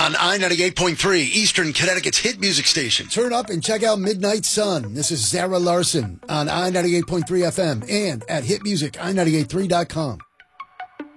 on I-98.3, Eastern Connecticut's hit music station. Turn up and check out Midnight Sun. This is Zara Larson on I-98.3 FM and at hitmusici983.com.